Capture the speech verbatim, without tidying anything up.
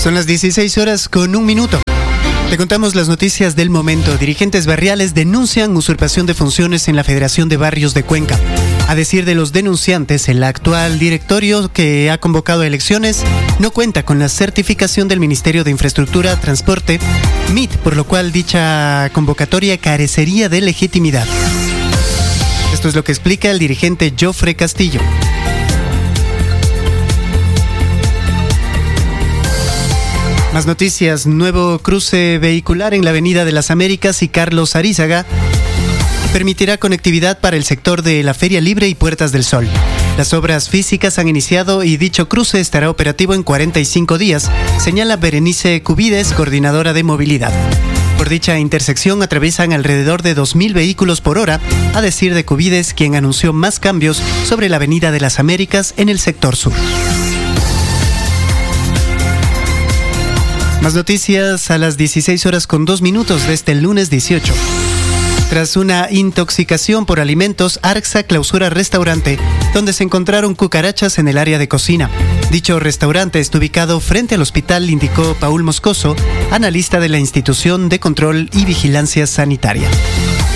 Son las dieciséis horas con un minuto. Te contamos las noticias del momento. Dirigentes barriales denuncian usurpación de funciones en la Federación de Barrios de Cuenca. A decir de los denunciantes, el actual directorio que ha convocado elecciones no cuenta con la certificación del Ministerio de Infraestructura, Transporte, M I T, por lo cual dicha convocatoria carecería de legitimidad. Esto es lo que explica el dirigente Jofre Castillo. Más noticias. Nuevo cruce vehicular en la Avenida de las Américas y Carlos Arízaga permitirá conectividad para el sector de la Feria Libre y Puertas del Sol. Las obras físicas han iniciado y dicho cruce estará operativo en cuarenta y cinco días, señala Berenice Cubides, coordinadora de movilidad. Por dicha intersección atraviesan alrededor de dos mil vehículos por hora, a decir de Cubides, quien anunció más cambios sobre la Avenida de las Américas en el sector sur. Más noticias a las dieciséis horas con dos minutos de este lunes dieciocho. Tras una intoxicación por alimentos, Arxa clausura restaurante donde se encontraron cucarachas en el área de cocina. Dicho restaurante está ubicado frente al hospital, indicó Paul Moscoso, analista de la Institución de Control y Vigilancia Sanitaria.